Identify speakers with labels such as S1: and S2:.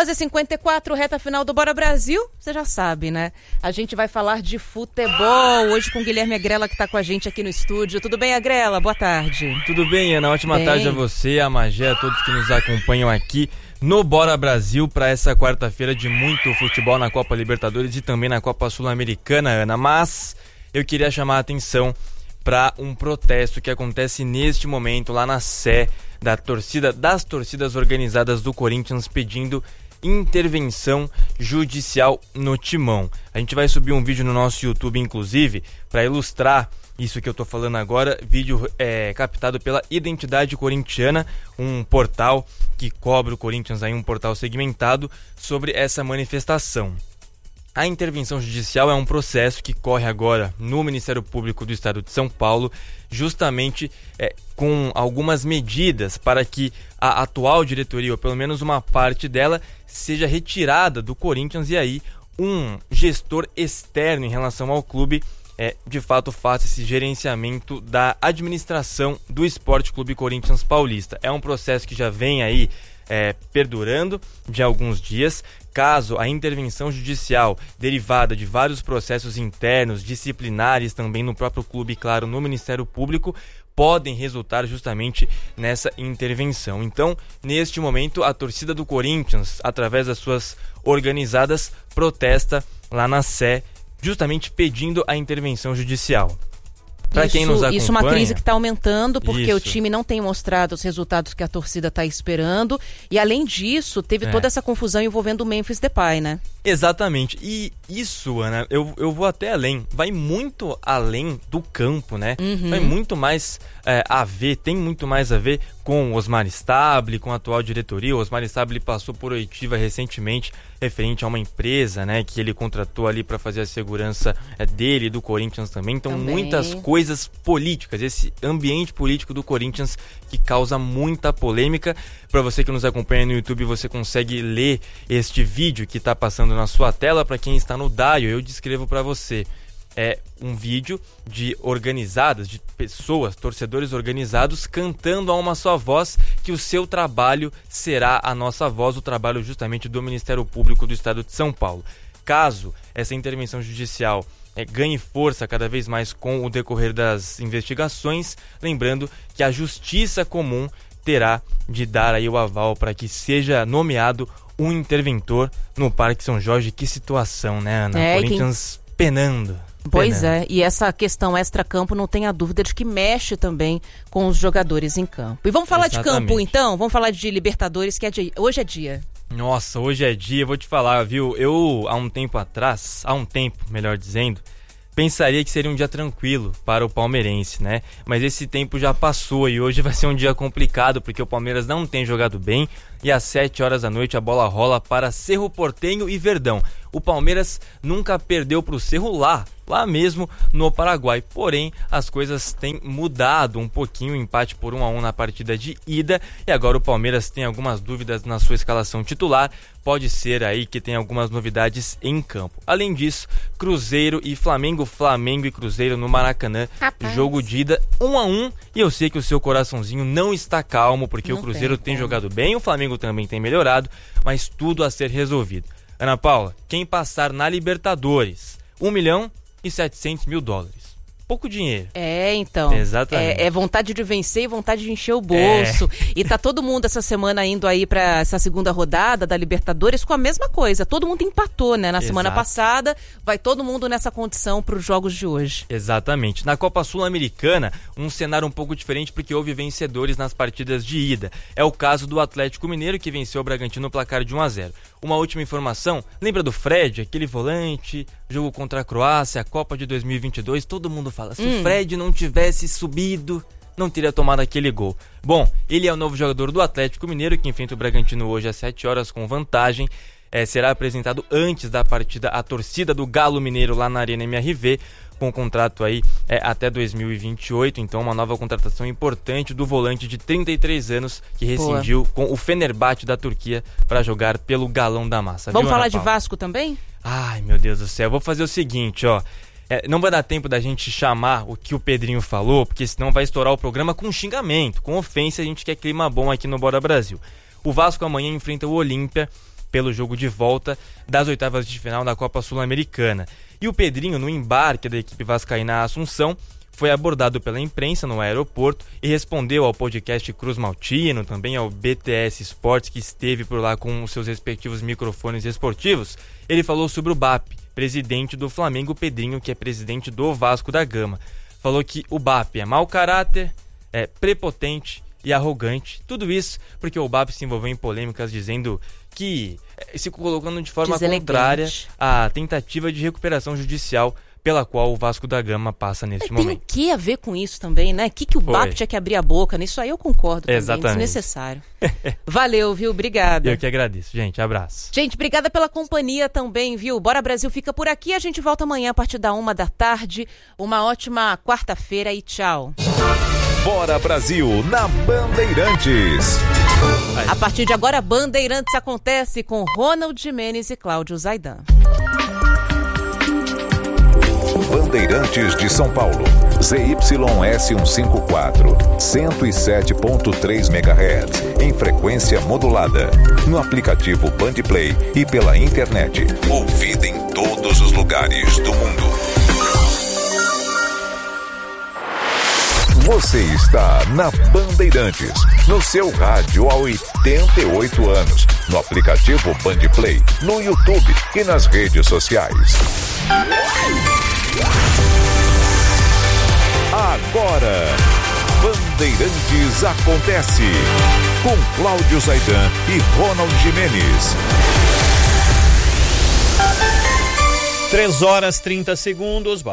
S1: 12h54, reta final do Bora Brasil, você já sabe, né? A gente vai falar de futebol hoje com o Guilherme Agrela, que tá com a gente aqui no estúdio. Tudo bem, Agrela? Boa tarde.
S2: Tudo bem, Ana? Ótima tarde a você, a Magé, a todos que nos acompanham aqui no Bora Brasil para essa quarta-feira de muito futebol na Copa Libertadores e também na Copa Sul-Americana, Ana. Mas eu queria chamar a atenção para um protesto que acontece neste momento lá na Sé das torcidas organizadas do Corinthians pedindo intervenção judicial no Timão. A gente vai subir um vídeo no nosso YouTube, inclusive, para ilustrar isso que eu tô falando agora. Vídeo captado pela Identidade Corintiana, um portal que cobre o Corinthians, aí, um portal segmentado sobre essa manifestação. A intervenção judicial é um processo que corre agora no Ministério Público do Estado de São Paulo, justamente com algumas medidas para que a atual diretoria, ou pelo menos uma parte dela, seja retirada do Corinthians e aí um gestor externo em relação ao clube de fato faça esse gerenciamento da administração do Esporte Clube Corinthians Paulista. É um processo que já vem aí perdurando de alguns dias. Caso a intervenção judicial derivada de vários processos internos, disciplinares também no próprio clube, claro, no Ministério Público, podem resultar justamente nessa intervenção. Então, neste momento, a torcida do Corinthians, através das suas organizadas, protesta lá na Sé, justamente pedindo a intervenção judicial. Para quem nos acompanha,
S1: isso é uma crise que está aumentando, porque
S2: isso.
S1: O time não tem mostrado os resultados que a torcida está esperando. E além disso, teve toda essa confusão envolvendo o Memphis Depay, né? Exatamente. E isso, Ana, eu vou até além. Vai muito além do campo, né? Vai muito mais tem muito mais a ver com o Osmar Stabile, com a atual diretoria. O Osmar Stabile passou por oitiva recentemente, referente a uma empresa, né, que ele contratou ali para fazer a segurança dele e do Corinthians também. Então, muitas coisas políticas, esse ambiente político do Corinthians que causa muita polêmica. Para você que nos acompanha no YouTube, você consegue ler este vídeo que está passando na sua tela. Para quem está no Daio, eu descrevo para você. É um vídeo de pessoas, torcedores organizados, cantando a uma só voz que o seu trabalho será a nossa voz, o trabalho justamente do Ministério Público do Estado de São Paulo. Caso essa intervenção judicial ganhe força cada vez mais com o decorrer das investigações, lembrando que a Justiça Comum terá de dar aí o aval para que seja nomeado um interventor no Parque São Jorge. Que situação, né, Ana? Corinthians penando. Pois é, e essa questão extra-campo não tem a dúvida de que mexe também com os jogadores em campo. E vamos falar de campo então? Vamos falar de Libertadores, que hoje é dia.
S2: Nossa, hoje é dia, vou te falar, viu? Eu, há um tempo, melhor dizendo, pensaria que seria um dia tranquilo para o palmeirense, né? Mas esse tempo já passou e hoje vai ser um dia complicado, porque o Palmeiras não tem jogado bem e às 7 horas da noite a bola rola para Cerro Porteño e Verdão. O Palmeiras nunca perdeu para o Cerro lá mesmo no Paraguai. Porém, as coisas têm mudado um pouquinho, o empate por 1-1 na partida de ida. E agora o Palmeiras tem algumas dúvidas na sua escalação titular. Pode ser aí que tem algumas novidades em campo. Além disso, Cruzeiro e Flamengo e Cruzeiro no Maracanã. Jogo de ida 1-1. E eu sei que o seu coraçãozinho não está calmo, porque o Cruzeiro tem jogado bem, o Flamengo também tem melhorado, mas tudo a ser resolvido. Ana Paula, quem passar na Libertadores, $1.700.000. Pouco dinheiro. Então.
S1: Exatamente. É vontade de vencer e vontade de encher o bolso. E tá todo mundo essa semana indo aí pra essa segunda rodada da Libertadores com a mesma coisa. Todo mundo empatou, né? Na semana passada, vai todo mundo nessa condição pros jogos de hoje.
S2: Exatamente. Na Copa Sul-Americana, um cenário um pouco diferente porque houve vencedores nas partidas de ida. É o caso do Atlético Mineiro, que venceu o Bragantino no placar de 1-0. Uma última informação, lembra do Fred, aquele volante, jogo contra a Croácia, a Copa de 2022, todo mundo fala, se o Fred não tivesse subido, não teria tomado aquele gol. Bom, ele é o novo jogador do Atlético Mineiro, que enfrenta o Bragantino hoje às 7 horas com vantagem. Será apresentado antes da partida a torcida do Galo Mineiro lá na Arena MRV, com contrato aí até 2028, então uma nova contratação importante do volante de 33 anos que rescindiu com o Fenerbahçe da Turquia para jogar pelo Galão da Massa.
S1: Vamos falar de Vasco também?
S2: Ai, meu Deus do céu, vou fazer o seguinte, não vai dar tempo da gente chamar o que o Pedrinho falou, porque senão vai estourar o programa com xingamento, com ofensa. A gente quer clima bom aqui no Bora Brasil. O Vasco amanhã enfrenta o Olímpia pelo jogo de volta das oitavas de final da Copa Sul-Americana. E o Pedrinho, no embarque da equipe vascaína à Assunção, foi abordado pela imprensa no aeroporto e respondeu ao podcast Cruz Maltino, também ao BTS Esportes, que esteve por lá com os seus respectivos microfones esportivos. Ele falou sobre o BAP, presidente do Flamengo, Pedrinho, que é presidente do Vasco da Gama. Falou que o BAP é mau caráter, é prepotente e arrogante. Tudo isso porque o BAP se envolveu em polêmicas dizendo que se colocando de forma contrária à tentativa de recuperação judicial pela qual o Vasco da Gama passa neste momento.
S1: Tem o que a ver com isso também, né? Que o BAP tinha que abrir a boca nisso aí, eu concordo também.
S2: Exatamente.
S1: Desnecessário. Valeu, viu? Obrigada.
S2: Eu que agradeço, gente. Abraço.
S1: Gente, obrigada pela companhia também, viu? Bora Brasil fica por aqui, a gente volta amanhã a partir da 1h. Uma ótima quarta-feira e tchau.
S3: Bora Brasil na Bandeirantes.
S1: A partir de agora, Bandeirantes acontece com Ronald Gimenez e Cláudio Zaidan.
S3: Bandeirantes de São Paulo, ZYS154, 107.3 MHz, em frequência modulada, no aplicativo Bandplay e pela internet. Ouvida em todos os lugares do mundo. Você está na Bandeirantes, no seu rádio há 88 anos, no aplicativo Bandplay, no YouTube e nas redes sociais. Agora, Bandeirantes acontece com Cláudio Zaidan e Ronald Gimenez.
S4: 3h30.